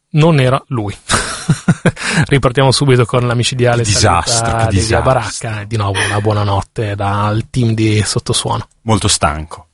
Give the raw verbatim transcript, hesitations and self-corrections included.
non era lui. Ripartiamo subito con la micidiale che disastro, che di Via disastro. Baracca. Di nuovo una buonanotte dal team di Sottosuono. Molto stanco.